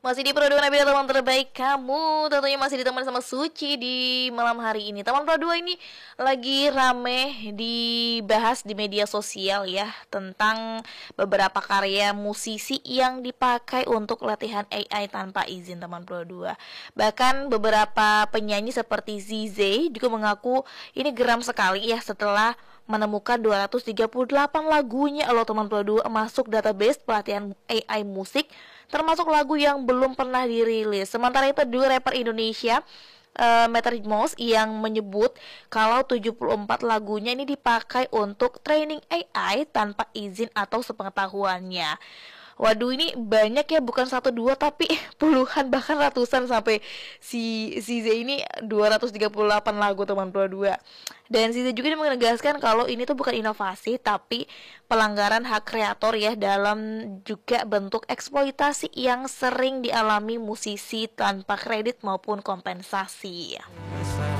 Masih di Pro 2 Nabila, teman terbaik kamu. Tentunya masih ditemani sama Suci di malam hari ini. Teman Pro 2 ini lagi rame dibahas di media sosial ya, tentang beberapa karya musisi yang dipakai untuk latihan AI tanpa izin, teman Pro 2. Bahkan beberapa penyanyi seperti ZZ juga mengaku ini geram sekali ya setelah menemukan 238 lagunya loh, teman Pro 2, masuk database pelatihan AI musik, termasuk lagu yang belum pernah dirilis. Sementara itu dua rapper Indonesia, Meter Mouse, yang menyebut kalau 74 lagunya ini dipakai untuk training AI tanpa izin atau sepengetahuannya. Waduh, ini banyak ya, bukan satu dua tapi puluhan bahkan ratusan, sampai si Z ini 238 lagu, teman Pro 2. Dan si Z juga menegaskan kalau ini tuh bukan inovasi tapi pelanggaran hak kreator ya, dalam juga bentuk eksploitasi yang sering dialami musisi tanpa kredit maupun kompensasi.